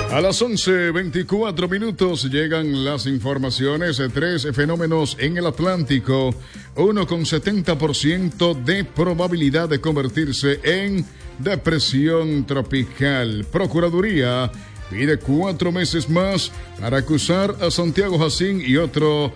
A las 11:24 llegan las informaciones de 3 fenómenos en el Atlántico, uno con 70% de probabilidad de convertirse en depresión tropical. Procuraduría pide 4 meses más para acusar a Santiago Jacín y otros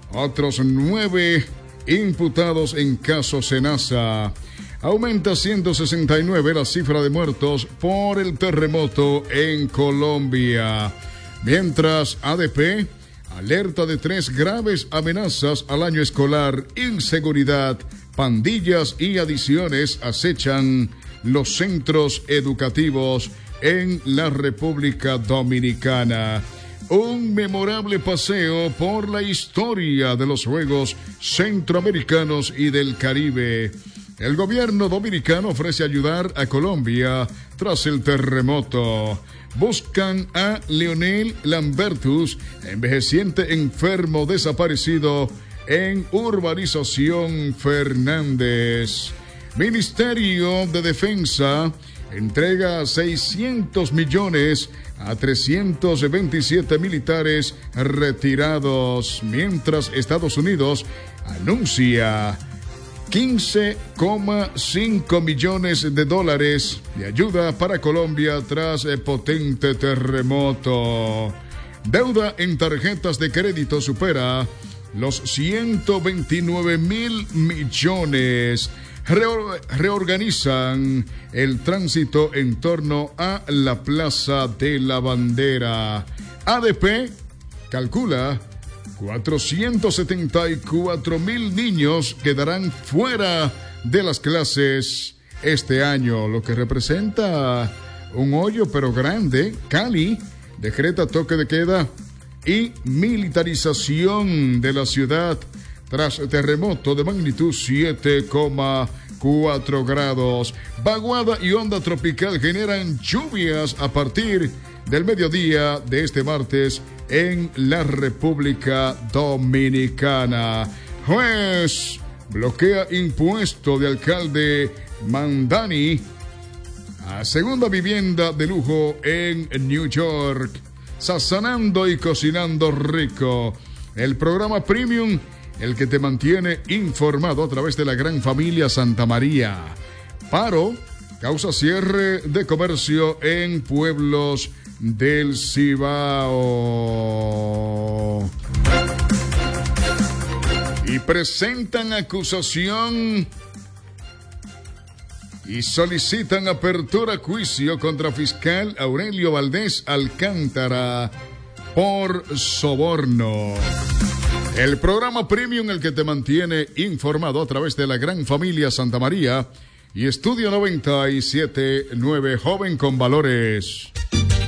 9 imputados en caso Senasa. Aumenta 169 la cifra de muertos por el terremoto en Colombia. Mientras ADP alerta de 3 graves amenazas al año escolar: inseguridad, pandillas y adicciones acechan los centros educativos en la República Dominicana. Un memorable paseo por la historia de los Juegos Centroamericanos y del Caribe. El gobierno dominicano ofrece ayudar a Colombia tras el terremoto. Buscan a Leonel Lambertus, envejeciente enfermo desaparecido en Urbanización Fernández. Ministerio de Defensa entrega 600 millones a 327 militares retirados, mientras Estados Unidos anuncia 15,5 millones de dólares de ayuda para Colombia tras el potente terremoto. Deuda en tarjetas de crédito supera los 129,000 millones. Reorganizan el tránsito en torno a la Plaza de la Bandera. ADP calcula 474,000 niños quedarán fuera de las clases este año, lo que representa un hoyo pero grande. Cali decreta toque de queda y militarización de la ciudad tras terremoto de magnitud 7,4 grados. Vaguada y onda tropical generan lluvias a partir del mediodía de este martes en la República Dominicana. Juez bloquea impuesto de alcalde Mandani a segunda vivienda de lujo en New York. Sazonando y cocinando rico. El programa Premium, el que te mantiene informado a través de la gran familia Santa María. Paro causa cierre de comercio en pueblos del Cibao. Y presentan acusación y solicitan apertura a juicio contra fiscal Aurelio Valdés Alcántara por soborno. El programa Premium, el que te mantiene informado a través de la gran familia Santa María y Estudio 97.9, joven con valores.